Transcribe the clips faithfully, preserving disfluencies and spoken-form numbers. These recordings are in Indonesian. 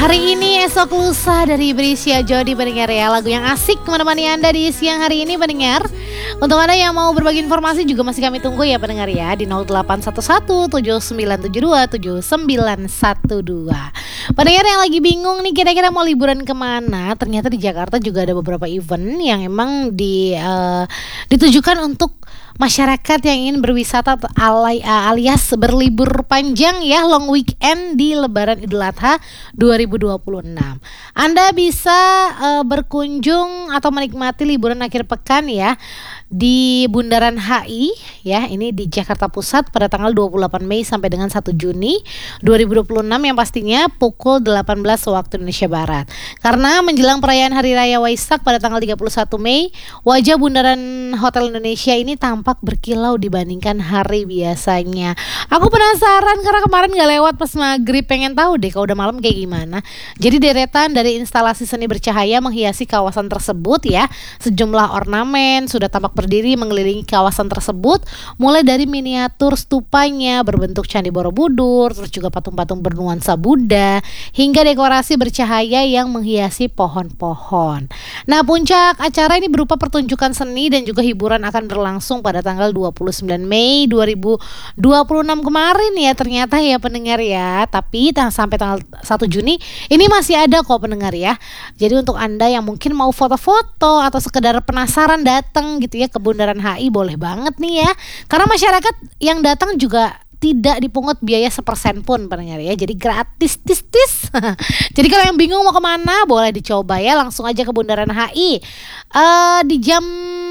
Hari ini esok lusa dari Brisya Jodi pendengar ya. Lagu yang asik menemani Anda di siang hari ini pendengar. Untuk Anda yang mau berbagi informasi juga masih kami tunggu ya pendengar ya. Di nol delapan satu satu tujuh sembilan tujuh dua tujuh sembilan satu dua. Pendengar yang lagi bingung nih kira-kira mau liburan kemana. Ternyata di Jakarta juga ada beberapa event yang emang di, uh, ditujukan untuk masyarakat yang ingin berwisata alay, alias berlibur panjang ya, long weekend di Lebaran Idul Adha dua ribu dua puluh enam. Anda bisa uh, berkunjung atau menikmati liburan akhir pekan ya di Bundaran H I ya, ini di Jakarta Pusat pada tanggal dua puluh delapan Mei sampai dengan satu Juni dua ribu dua puluh enam yang pastinya pukul delapan belas waktu Indonesia Barat. Karena menjelang perayaan Hari Raya Waisak pada tanggal tiga puluh satu Mei, wajah Bundaran Hotel Indonesia ini tampak berkilau dibandingkan hari biasanya. Aku penasaran karena kemarin gak lewat pas maghrib, pengen tahu deh kalau udah malam kayak gimana. Jadi deretan dari instalasi seni bercahaya menghiasi kawasan tersebut ya. Sejumlah ornamen sudah tampak berdiri mengelilingi kawasan tersebut, mulai dari miniatur stupanya berbentuk Candi Borobudur, terus juga patung-patung bernuansa Buddha, hingga dekorasi bercahaya yang menghiasi pohon-pohon. Nah, puncak acara ini berupa pertunjukan seni dan juga hiburan akan berlangsung pada tanggal dua puluh sembilan Mei dua ribu dua puluh enam kemarin ya ternyata ya pendengar ya. Tapi sampai tanggal satu Juni ini masih ada kok pendengar ya. Jadi untuk Anda yang mungkin mau foto-foto atau sekedar penasaran datang gitu ya ke Bundaran H I, boleh banget nih ya. Karena masyarakat yang datang juga tidak dipungut biaya sepersen pun pendengar ya. Jadi gratis tis tis. Jadi kalau yang bingung mau kemana boleh dicoba ya, langsung aja ke Bundaran H I uh, di jam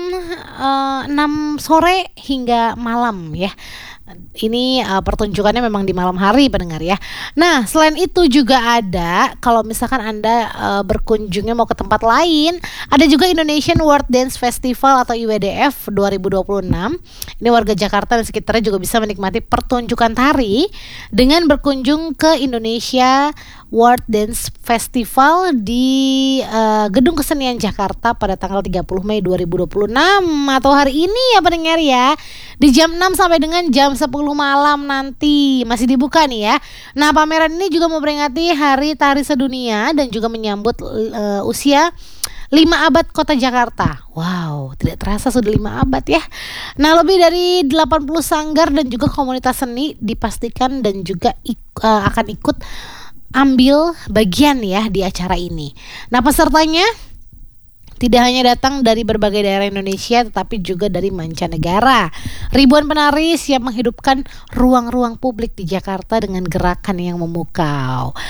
uh, enam sore hingga malam ya. Ini uh, pertunjukannya memang di malam hari pendengar ya. Nah, selain itu juga ada, kalau misalkan Anda uh, berkunjungnya mau ke tempat lain, ada juga Indonesian World Dance Festival atau I W D F dua ribu dua puluh enam. Ini warga Jakarta dan sekitarnya juga bisa menikmati pertunjukan tari dengan berkunjung ke Indonesia World Dance Festival di uh, Gedung Kesenian Jakarta pada tanggal tiga puluh Mei dua ribu dua puluh enam atau hari ini ya pendengar ya. Di jam enam sampai dengan jam sepuluh malam nanti masih dibuka nih ya. Nah, pameran ini juga memperingati Hari Tari Sedunia dan juga menyambut uh, usia lima abad Kota Jakarta. Wow, tidak terasa sudah lima abad ya. Nah, lebih dari delapan puluh sanggar dan juga komunitas seni dipastikan dan juga ik- uh, akan ikut ambil bagian ya di acara ini. Nah, pesertanya tidak hanya datang dari berbagai daerah Indonesia tetapi juga dari mancanegara. Ribuan penari siap menghidupkan ruang-ruang publik di Jakarta dengan gerakan yang memukau.